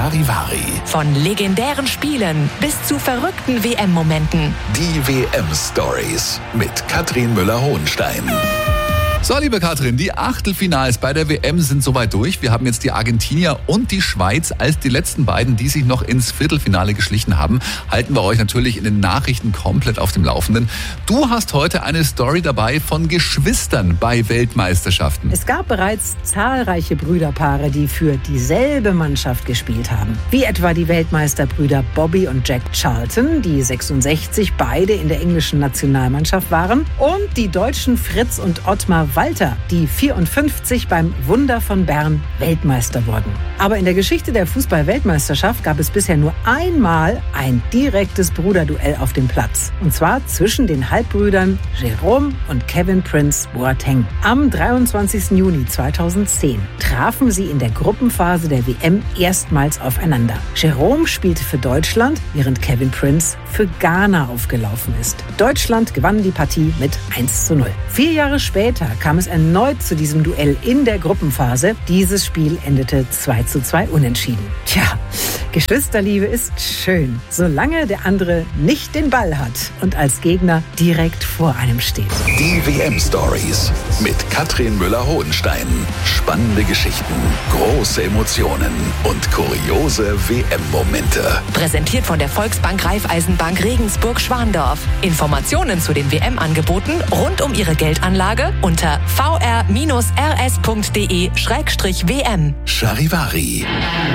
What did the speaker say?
Charivari. Von legendären Spielen bis zu verrückten WM-Momenten. Die WM-Stories mit Katrin Müller-Hohenstein. So, liebe Katrin, die Achtelfinals bei der WM sind soweit durch. Wir haben jetzt die Argentinier und die Schweiz als die letzten beiden, die sich noch ins Viertelfinale geschlichen haben. Halten wir euch natürlich in den Nachrichten komplett auf dem Laufenden. Du hast heute eine Story dabei von Geschwistern bei Weltmeisterschaften. Es gab bereits zahlreiche Brüderpaare, die für dieselbe Mannschaft gespielt haben. Wie etwa die Weltmeisterbrüder Bobby und Jack Charlton, die 66 beide in der englischen Nationalmannschaft waren. Und die deutschen Fritz und Ottmar Walter, die 54 beim Wunder von Bern Weltmeister wurden. Aber in der Geschichte der Fußball-Weltmeisterschaft gab es bisher nur einmal ein direktes Bruderduell auf dem Platz. Und zwar zwischen den Halbbrüdern Jerome und Kevin Prince Boateng. Am 23. Juni 2010 trafen sie in der Gruppenphase der WM erstmals aufeinander. Jerome spielte für Deutschland, während Kevin Prince für Ghana aufgelaufen ist. Deutschland gewann die Partie mit 1:0. 4 Jahre später kam es erneut zu diesem Duell in der Gruppenphase. Dieses Spiel endete 2:2 unentschieden. Tja, Geschwisterliebe ist schön, solange der andere nicht den Ball hat und als Gegner direkt vor einem steht. Die WM-Stories mit Katrin Müller-Hohenstein. Spannende Geschichten, große Emotionen und kuriose WM-Momente. Präsentiert von der Volksbank Raiffeisenbank Regensburg-Schwandorf. Informationen zu den WM-Angeboten rund um Ihre Geldanlage unter vr-rs.de/WM. Charivari.